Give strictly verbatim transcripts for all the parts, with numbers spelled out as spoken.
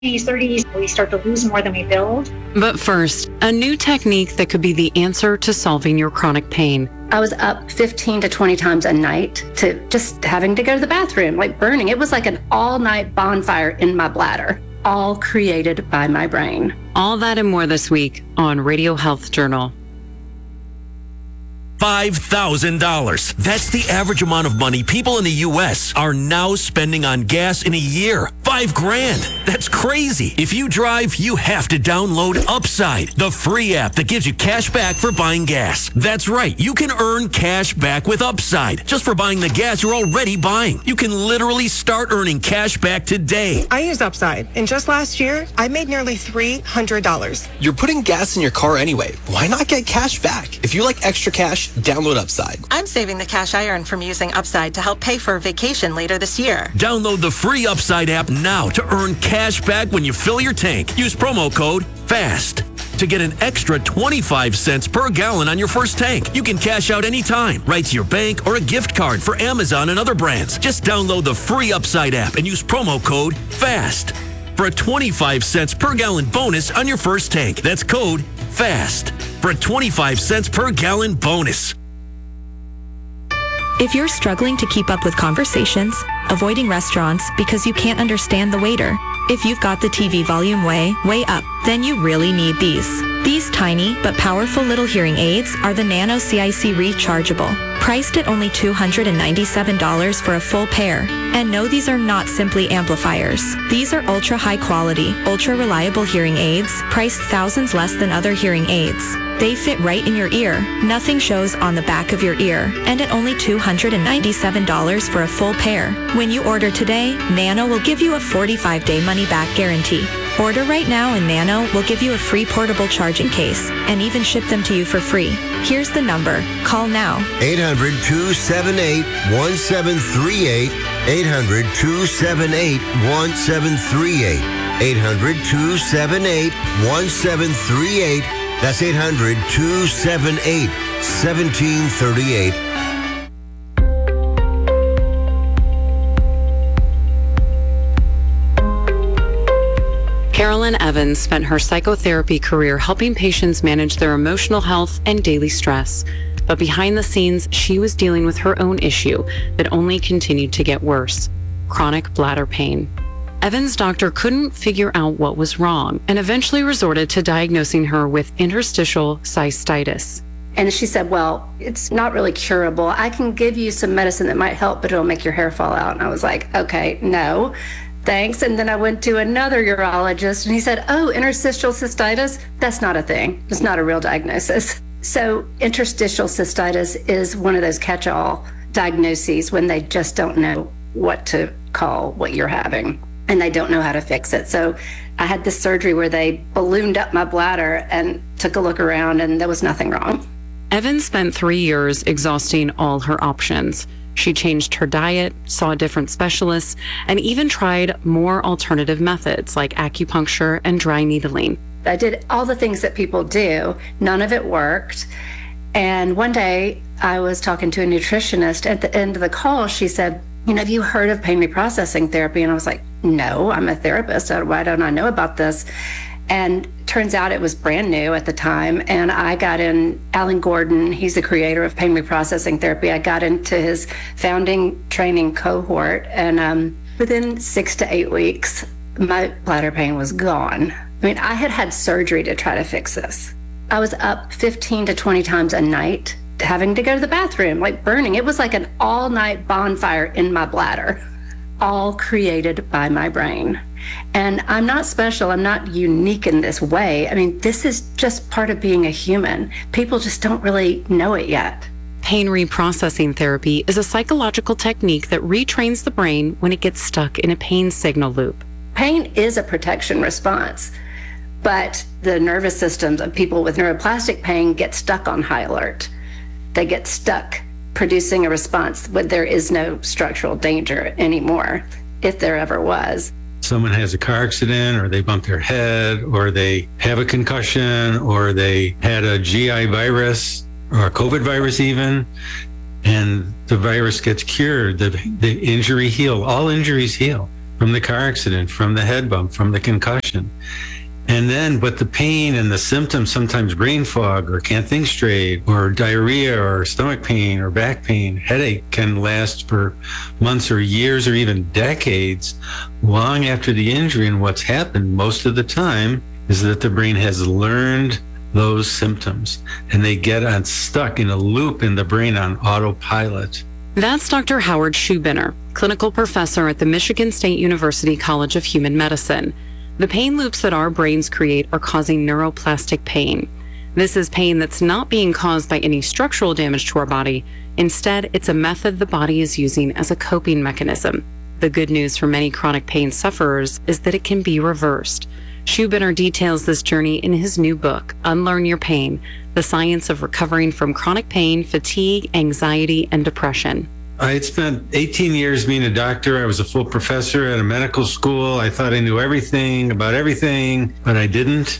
thirties, we start to lose more than we build. But first, a new technique that could be the answer to solving your chronic pain. I was up fifteen to twenty times a night to just having to go to the bathroom, like burning. It was like an all-night bonfire in my bladder, all created by my brain. All that and more this week on Radio Health Journal. five thousand dollars. That's the average amount of money people in the U S are now spending on gas in a year. Five grand. That's crazy. If you drive, you have to download Upside, the free app that gives you cash back for buying gas. That's right. You can earn cash back with Upside just for buying the gas you're already buying. You can literally start earning cash back today. I use Upside, and just last year, I made nearly three hundred dollars. You're putting gas in your car anyway. Why not get cash back? If you like extra cash, download Upside. I'm saving the cash I earn from using Upside to help pay for a vacation later this year. Download the free Upside app now to earn cash back when you fill your tank. Use promo code FAST to get an extra twenty-five cents per gallon on your first tank. You can cash out anytime, right to your bank or a gift card for Amazon and other brands. Just download the free Upside app and use promo code FAST for a twenty-five cents per gallon bonus on your first tank. That's code FAST for a twenty-five cents per gallon bonus. If you're struggling to keep up with conversations, avoiding restaurants because you can't understand the waiter, if you've got the T V volume way, way up, then you really need these. These tiny but powerful little hearing aids are the Nano C I C Rechargeable, priced at only two hundred ninety-seven dollars for a full pair. And no, these are not simply amplifiers. These are ultra high quality, ultra reliable hearing aids, priced thousands less than other hearing aids. They fit right in your ear. Nothing shows on the back of your ear. And at only two hundred ninety-seven dollars for a full pair. When you order today, Nano will give you a forty-five day money-back guarantee. Order right now and Nano will give you a free portable charging case and even ship them to you for free. Here's the number. Call now. eight hundred, two seven eight, one seven three eight. eight hundred, two seven eight, one seven three eight. eight hundred, two seven eight, one seven three eight. That's eight hundred, two seven eight, one seven three eight. Carolyn Evans spent her psychotherapy career helping patients manage their emotional health and daily stress. But behind the scenes, she was dealing with her own issue that only continued to get worse: chronic bladder pain. Evans' doctor couldn't figure out what was wrong and eventually resorted to diagnosing her with interstitial cystitis. And she said, well, it's not really curable. I can give you some medicine that might help, but it'll make your hair fall out. And I was like, okay, no, thanks. And then I went to another urologist and he said, oh, interstitial cystitis, that's not a thing. It's not a real diagnosis. So interstitial cystitis is one of those catch-all diagnoses when they just don't know what to call what you're having and they don't know how to fix it. So I had this surgery where they ballooned up my bladder and took a look around and there was nothing wrong. Evans spent three years exhausting all her options. She changed her diet, saw different specialists, and even tried more alternative methods like acupuncture and dry needling. I did all the things that people do. None of it worked. And one day I was talking to a nutritionist. At the end of the call, she said, you know, have you heard of pain reprocessing therapy? And I was like, no, I'm a therapist. Why don't I know about this? And turns out it was brand new at the time. And I got in, Alan Gordon, he's the creator of pain reprocessing therapy. I got into his founding training cohort. And um, within six to eight weeks, my bladder pain was gone. I mean, I had had surgery to try to fix this. I was up fifteen to twenty times a night, having to go to the bathroom, like burning. It was like an all-night bonfire in my bladder, all created by my brain. And I'm not special. I'm not unique in this way. I mean, this is just part of being a human. People just don't really know it yet. Pain reprocessing therapy is a psychological technique that retrains the brain when it gets stuck in a pain signal loop. Pain is a protection response. But the nervous systems of people with neuroplastic pain get stuck on high alert. They get stuck producing a response when there is no structural danger anymore, if there ever was. Someone has a car accident, or they bump their head, or they have a concussion, or they had a G I virus, or a COVID virus even, and the virus gets cured, the, the injury heals. All injuries heal. from the car accident, from the head bump, from the concussion. And then, but the pain and the symptoms, sometimes brain fog or can't think straight or diarrhea or stomach pain or back pain, headache can last for months or years or even decades long after the injury. And what's happened most of the time is that the brain has learned those symptoms and they get unstuck in a loop in the brain on autopilot. That's Doctor Howard Schubiner, clinical professor at the Michigan State University College of Human Medicine. The pain loops that our brains create are causing neuroplastic pain. This is pain that's not being caused by any structural damage to our body. Instead, it's a method the body is using as a coping mechanism. The good news for many chronic pain sufferers is that it can be reversed. Schubiner details this journey in his new book, Unlearn Your Pain, The Science of Recovering from Chronic Pain, Fatigue, Anxiety, and Depression. I had spent eighteen years being a doctor. I was a full professor at a medical school. I thought I knew everything about everything, but I didn't.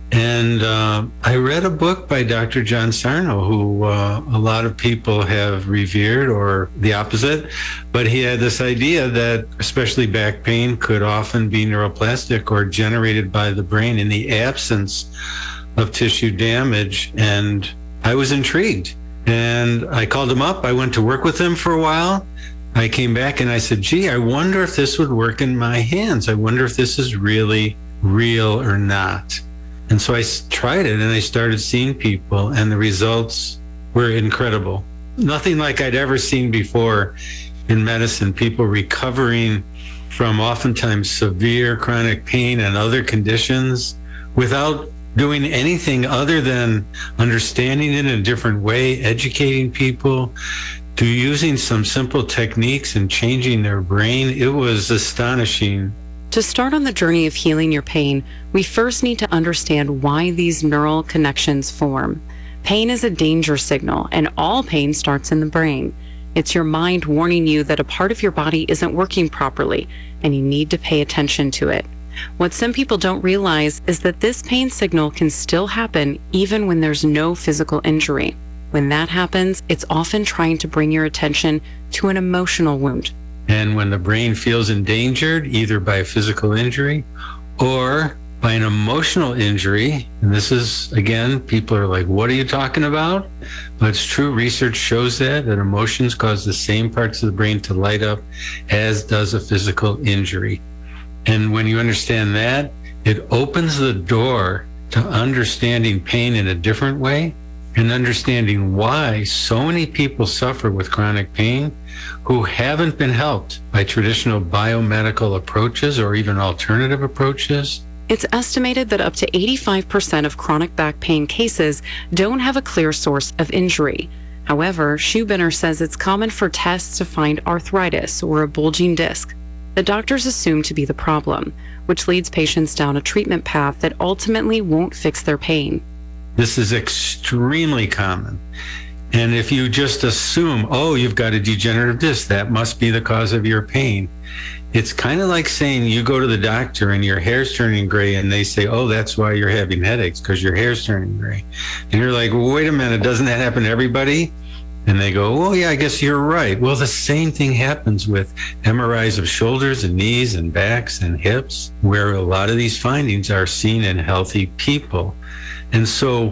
And uh, I read a book by Doctor John Sarno, who uh, a lot of people have revered, or the opposite. But he had this idea that especially back pain could often be neuroplastic or generated by the brain in the absence of tissue damage. And I was intrigued. And I called him up. I went to work with him for a while. I came back and I said, gee, I wonder if this would work in my hands. I wonder if this is really real or not. And so I tried it and I started seeing people and the results were incredible. Nothing like I'd ever seen before in medicine. People recovering from oftentimes severe chronic pain and other conditions without doing anything other than understanding it in a different way, educating people, to using some simple techniques and changing their brain. It was astonishing. To start on the journey of healing your pain, we first need to understand why these neural connections form. Pain is a danger signal, and all pain starts in the brain. It's your mind warning you that a part of your body isn't working properly, and you need to pay attention to it. What some people don't realize is that this pain signal can still happen even when there's no physical injury. When that happens, it's often trying to bring your attention to an emotional wound. And when the brain feels endangered, either by a physical injury or by an emotional injury, and this is, again, people are like, what are you talking about? But it's true. Research shows that, that emotions cause the same parts of the brain to light up as does a physical injury. And when you understand that, it opens the door to understanding pain in a different way and understanding why so many people suffer with chronic pain who haven't been helped by traditional biomedical approaches or even alternative approaches. It's estimated that up to eighty-five percent of chronic back pain cases don't have a clear source of injury. However, Schubiner says it's common for tests to find arthritis or a bulging disc that doctors assume to be the problem, which leads patients down a treatment path that ultimately won't fix their pain. This is extremely common. And if you just assume, oh, you've got a degenerative disc, that must be the cause of your pain. It's kind of like saying you go to the doctor and your hair's turning gray and they say, oh, that's why you're having headaches, because your hair's turning gray. And you're like, well, wait a minute, doesn't that happen to everybody? And they go, oh, yeah, I guess you're right. Well, the same thing happens with M R Is of shoulders and knees and backs and hips, where a lot of these findings are seen in healthy people. And so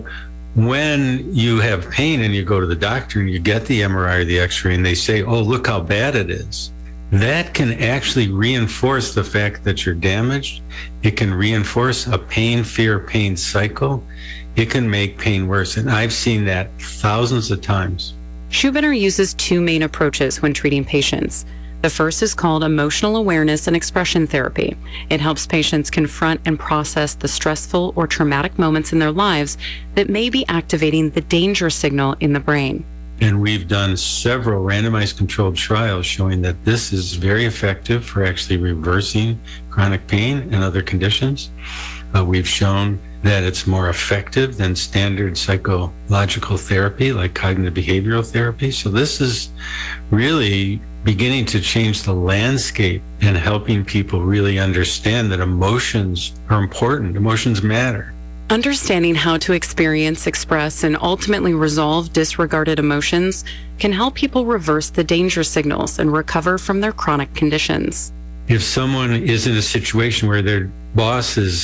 when you have pain and you go to the doctor and you get the M R I or the X-ray and they say, oh, look how bad it is, that can actually reinforce the fact that you're damaged. It can reinforce a pain, fear, pain cycle. It can make pain worse. And I've seen that thousands of times. Schubiner uses two main approaches when treating patients. The first is called emotional awareness and expression therapy. It helps patients confront and process the stressful or traumatic moments in their lives that may be activating the danger signal in the brain. And we've done several randomized controlled trials showing that this is very effective for actually reversing chronic pain and other conditions. Uh, we've shown that it's more effective than standard psychological therapy like cognitive behavioral therapy. So this is really beginning to change the landscape and helping people really understand that emotions are important. Emotions matter. Understanding how to experience, express, and ultimately resolve disregarded emotions can help people reverse the danger signals and recover from their chronic conditions. if someone is in a situation where their boss is